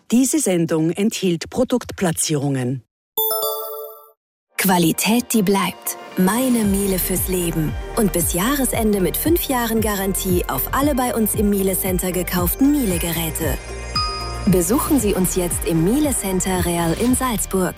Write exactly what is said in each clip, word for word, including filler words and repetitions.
Diese Sendung enthielt Produktplatzierungen. Qualität, die bleibt. Meine Miele fürs Leben. Und bis Jahresende mit fünf Jahren Garantie auf alle bei uns im Miele Center gekauften Miele-Geräte. Besuchen Sie uns jetzt im Miele Center Real in Salzburg.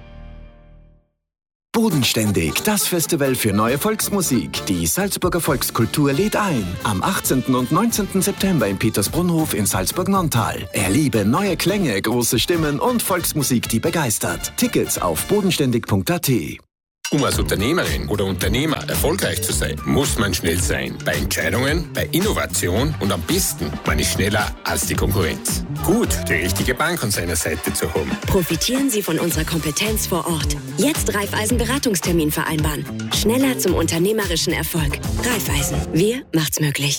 Bodenständig, das Festival für neue Volksmusik. Die Salzburger Volkskultur lädt ein. Am achtzehnten und neunzehnten September im Petersbrunnhof in Salzburg-Nonntal. Erlebe neue Klänge, große Stimmen und Volksmusik, die begeistert. Tickets auf bodenständig punkt a t. Um als Unternehmerin oder Unternehmer erfolgreich zu sein, muss man schnell sein. Bei Entscheidungen, bei Innovation und am besten, man ist schneller als die Konkurrenz. Gut, die richtige Bank an seiner Seite zu haben. Profitieren Sie von unserer Kompetenz vor Ort. Jetzt Raiffeisen Beratungstermin vereinbaren. Schneller zum unternehmerischen Erfolg. Raiffeisen, wir macht's möglich.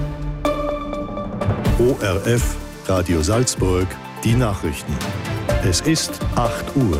O R F, Radio Salzburg, die Nachrichten. Es ist acht Uhr.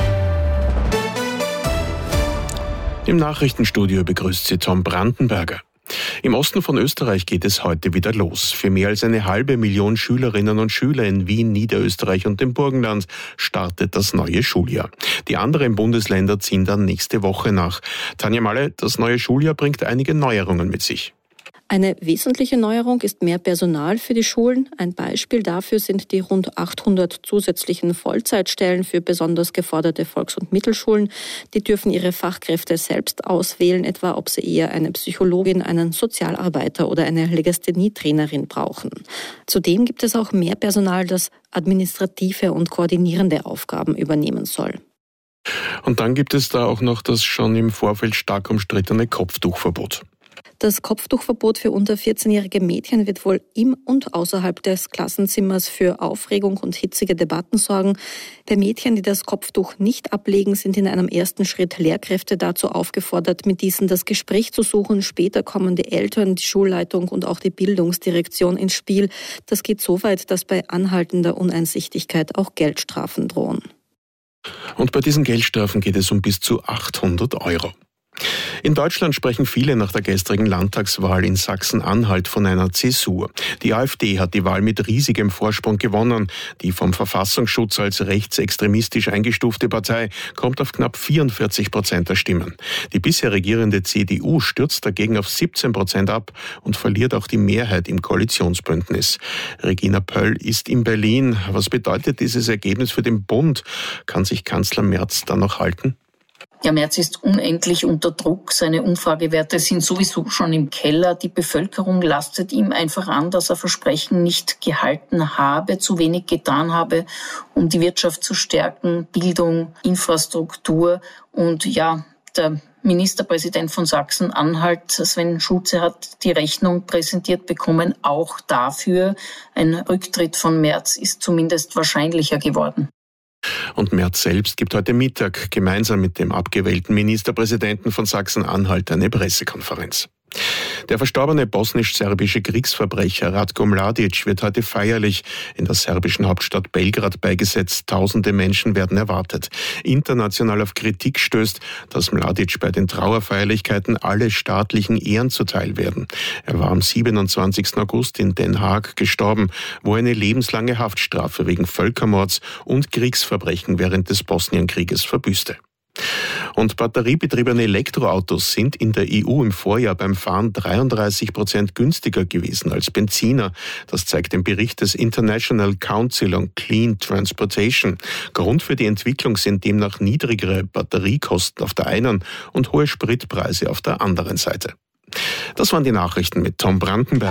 Im Nachrichtenstudio begrüßt Sie Tom Brandenberger. Im Osten von Österreich geht es heute wieder los. Für mehr als eine halbe Million Schülerinnen und Schüler in Wien, Niederösterreich und dem Burgenland startet das neue Schuljahr. Die anderen Bundesländer ziehen dann nächste Woche nach. Tanja Malle, das neue Schuljahr bringt einige Neuerungen mit sich. Eine wesentliche Neuerung ist mehr Personal für die Schulen. Ein Beispiel dafür sind die rund achthundert zusätzlichen Vollzeitstellen für besonders geforderte Volks- und Mittelschulen. Die dürfen ihre Fachkräfte selbst auswählen, etwa ob sie eher eine Psychologin, einen Sozialarbeiter oder eine Legasthenie-Trainerin brauchen. Zudem gibt es auch mehr Personal, das administrative und koordinierende Aufgaben übernehmen soll. Und dann gibt es da auch noch das schon im Vorfeld stark umstrittene Kopftuchverbot. Das Kopftuchverbot für unter vierzehnjährige Mädchen wird wohl im und außerhalb des Klassenzimmers für Aufregung und hitzige Debatten sorgen. Bei Mädchen, die das Kopftuch nicht ablegen, sind in einem ersten Schritt Lehrkräfte dazu aufgefordert, mit diesen das Gespräch zu suchen. Später kommen die Eltern, die Schulleitung und auch die Bildungsdirektion ins Spiel. Das geht so weit, dass bei anhaltender Uneinsichtigkeit auch Geldstrafen drohen. Und bei diesen Geldstrafen geht es um bis zu achthundert Euro. In Deutschland sprechen viele nach der gestrigen Landtagswahl in Sachsen-Anhalt von einer Zäsur. Die AfD hat die Wahl mit riesigem Vorsprung gewonnen. Die vom Verfassungsschutz als rechtsextremistisch eingestufte Partei kommt auf knapp vierundvierzig Prozent der Stimmen. Die bisher regierende C D U stürzt dagegen auf siebzehn Prozent ab und verliert auch die Mehrheit im Koalitionsbündnis. Regina Pöll ist in Berlin. Was bedeutet dieses Ergebnis für den Bund? Kann sich Kanzler Merz dann noch halten? Ja, Merz ist unendlich unter Druck. Seine Umfragewerte sind sowieso schon im Keller. Die Bevölkerung lastet ihm einfach an, dass er Versprechen nicht gehalten habe, zu wenig getan habe, um die Wirtschaft zu stärken, Bildung, Infrastruktur. Und ja, der Ministerpräsident von Sachsen-Anhalt, Sven Schulze, hat die Rechnung präsentiert bekommen. Auch dafür, ein Rücktritt von Merz ist zumindest wahrscheinlicher geworden. Und Merz selbst gibt heute Mittag gemeinsam mit dem abgewählten Ministerpräsidenten von Sachsen-Anhalt eine Pressekonferenz. Der verstorbene bosnisch-serbische Kriegsverbrecher Ratko Mladic wird heute feierlich in der serbischen Hauptstadt Belgrad beigesetzt. Tausende Menschen werden erwartet. International auf Kritik stößt, dass Mladic bei den Trauerfeierlichkeiten alle staatlichen Ehren zuteil werden. Er war am siebenundzwanzigsten August in Den Haag gestorben, wo er eine lebenslange Haftstrafe wegen Völkermords und Kriegsverbrechen während des Bosnienkrieges verbüßte. Und batteriebetriebene Elektroautos sind in der E U im Vorjahr beim Fahren dreiunddreißig Prozent günstiger gewesen als Benziner. Das zeigt ein Bericht des International Council on Clean Transportation. Grund für die Entwicklung sind demnach niedrigere Batteriekosten auf der einen und hohe Spritpreise auf der anderen Seite. Das waren die Nachrichten mit Tom Brandenberg.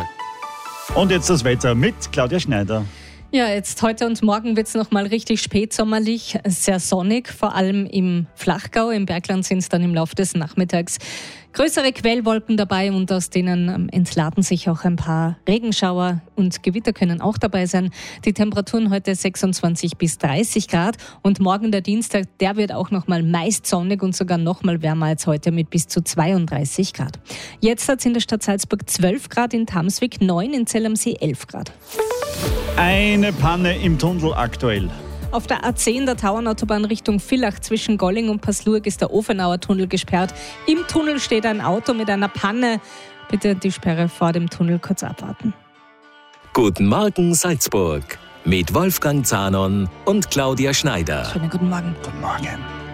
Und jetzt das Wetter mit Claudia Schneider. Ja, jetzt heute und morgen wird es nochmal richtig spätsommerlich, sehr sonnig, vor allem im Flachgau. Im Bergland sind es dann im Laufe des Nachmittags größere Quellwolken dabei und aus denen entladen sich auch ein paar Regenschauer und Gewitter können auch dabei sein. Die Temperaturen heute sechsundzwanzig bis dreißig Grad und morgen der Dienstag, der wird auch nochmal meist sonnig und sogar nochmal wärmer als heute mit bis zu zweiunddreißig Grad. Jetzt hat es in der Stadt Salzburg zwölf Grad, in Tamswig neun, in Zell am See elf Grad. Eine Panne im Tunnel aktuell. Auf der A zehn der Tauernautobahn Richtung Villach zwischen Golling und Passlurg ist der Ofenauer Tunnel gesperrt. Im Tunnel steht ein Auto mit einer Panne. Bitte die Sperre vor dem Tunnel kurz abwarten. Guten Morgen Salzburg. mit Wolfgang Zahnon und Claudia Schneider. Schönen guten Morgen. Guten Morgen.